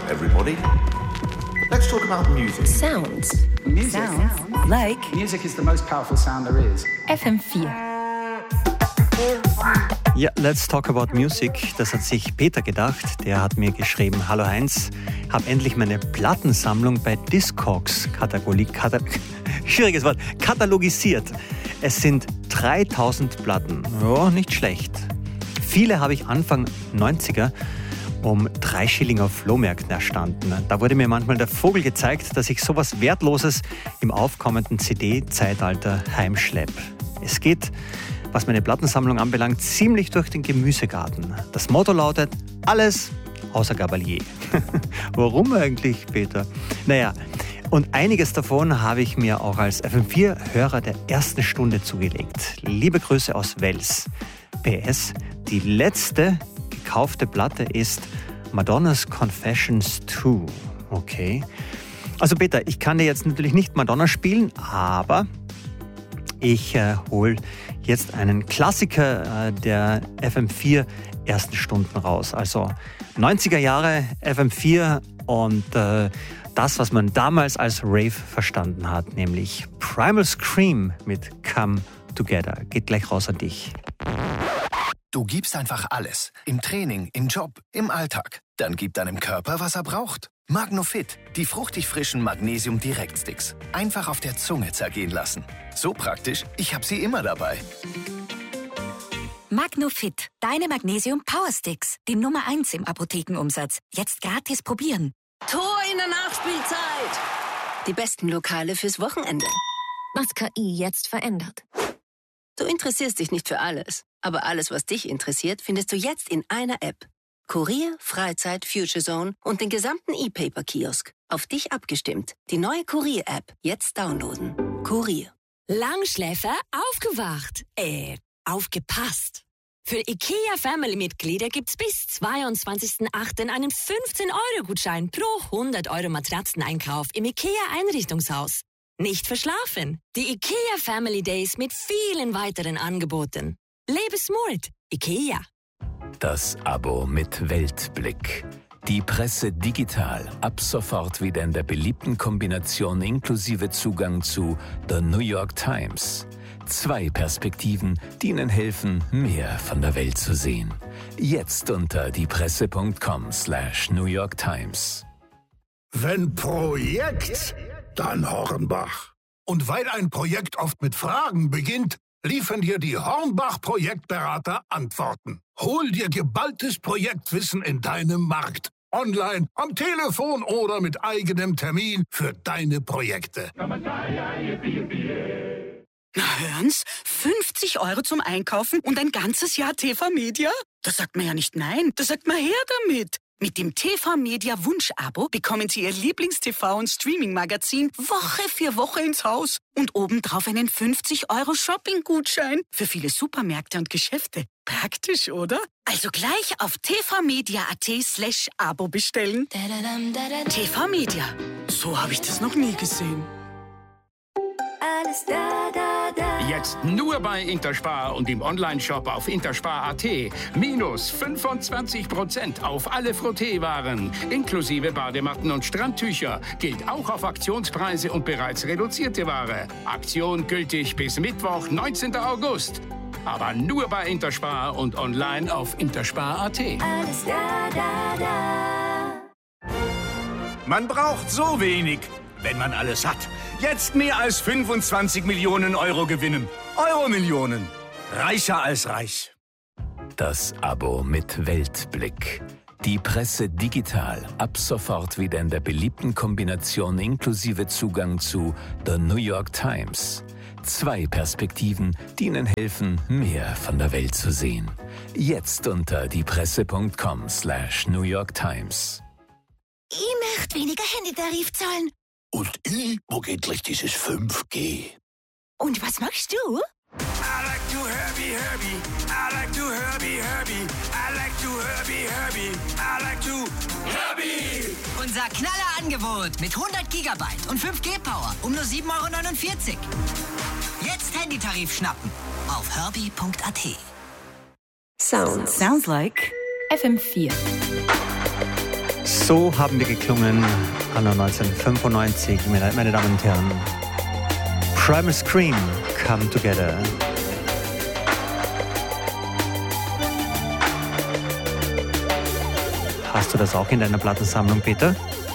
everybody. Let's talk about music. Sounds. Music. Sounds like Music is the most powerful sound there is. FM4. Ja, let's talk about music. Das hat sich Peter gedacht. Der hat mir geschrieben: Hallo Heinz, habe endlich meine Plattensammlung bei Discogs schwieriges Wort, katalogisiert. Es sind 3000 Platten. Ja, nicht schlecht. Viele habe ich Anfang 90er um 3 Schilling auf Flohmärkten erstanden. Da wurde mir manchmal der Vogel gezeigt, dass ich sowas Wertloses im aufkommenden CD-Zeitalter heimschlepp. Es geht, was meine Plattensammlung anbelangt, ziemlich durch den Gemüsegarten. Das Motto lautet: alles außer Gabalier. Warum eigentlich, Peter? Naja, und einiges davon habe ich mir auch als FM4-Hörer der ersten Stunde zugelegt. Liebe Grüße aus Wels. PS, die letzte gekaufte Platte ist Madonna's Confessions 2. Okay. Also Peter, ich kann dir jetzt natürlich nicht Madonna spielen, aber ich hole jetzt einen Klassiker der FM4 ersten Stunden raus. Also 90er Jahre FM4 und das, was man damals als Rave verstanden hat, nämlich Primal Scream mit Come Together. Geht gleich raus an dich. Du gibst einfach alles. Im Training, im Job, im Alltag. Dann gib deinem Körper, was er braucht. Magnofit, die fruchtig frischen Magnesium-Direktsticks. Einfach auf der Zunge zergehen lassen. So praktisch, ich habe sie immer dabei. Magnofit, deine Magnesium-Powersticks. Die Nummer 1 im Apothekenumsatz. Jetzt gratis probieren. Tor in der Nachspielzeit. Die besten Lokale fürs Wochenende. was KI jetzt verändert. Du interessierst dich nicht für alles, aber alles, was dich interessiert, findest du jetzt in einer App. Kurier, Freizeit, Future Zone und den gesamten E-Paper-Kiosk. Auf dich abgestimmt. Die neue Kurier-App. Jetzt downloaden. Kurier. Langschläfer aufgewacht. Aufgepasst. Für IKEA-Family-Mitglieder gibt's bis 22.08. einen 15-Euro-Gutschein pro 100 Euro Matratzeneinkauf im IKEA-Einrichtungshaus. Nicht verschlafen. Die IKEA Family Days mit vielen weiteren Angeboten. Lebe smart. IKEA. Das Abo mit Weltblick. Die Presse digital. Ab sofort wieder in der beliebten Kombination inklusive Zugang zu The New York Times. 2 Perspektiven, die Ihnen helfen, mehr von der Welt zu sehen. Jetzt unter diepresse.com/New York Times. Wenn Projekt, dann Hornbach. Und weil ein Projekt oft mit Fragen beginnt, liefern dir die Hornbach-Projektberater Antworten. Hol dir geballtes Projektwissen in deinem Markt. Online, am Telefon oder mit eigenem Termin für deine Projekte. Na hören's, 50 Euro zum Einkaufen und ein ganzes Jahr TV Media? Da sagt man ja nicht nein, da sagt man her damit. Mit dem TV Media Wunsch-Abo bekommen Sie Ihr Lieblings-TV- und Streaming-Magazin Woche für Woche ins Haus und obendrauf einen 50 Euro Shopping-Gutschein für viele Supermärkte und Geschäfte. Praktisch, oder? Also gleich auf tvmedia.at/Abo bestellen. TV Media, so habe ich das noch nie gesehen. Alles da, da, da. Jetzt nur bei Interspar und im Onlineshop auf interspar.at. Minus 25% auf alle Frotteewaren, inklusive Badematten und Strandtücher. Gilt auch auf Aktionspreise und bereits reduzierte Ware. Aktion gültig bis Mittwoch, 19. August. Aber nur bei Interspar und online auf interspar.at. Alles da, da, da. Man braucht so wenig, wenn man alles hat. Jetzt mehr als 25 Millionen Euro gewinnen. Euro-Millionen. Reicher als reich. Das Abo mit Weltblick. Die Presse digital. Ab sofort wieder in der beliebten Kombination inklusive Zugang zu The New York Times. 2 Perspektiven, die Ihnen helfen, mehr von der Welt zu sehen. Jetzt unter diepresse.com/New York Times. Ich möchte weniger Handytarif zahlen. Und ich mag endlich dieses 5G. Und was machst du? I like to Herbie, Herbie. I like to Herbie, Herbie. I like to Herbie, Herbie. I like to Herbie. Unser Knallerangebot mit 100 Gigabyte und 5G-Power um nur 7,49 €. Jetzt Handytarif schnappen auf herbie.at. Sounds like FM4. So haben wir geklungen anno 1995, meine Damen und Herren. Primal Scream, Come Together. Hast du das auch in deiner Plattensammlung, Peter?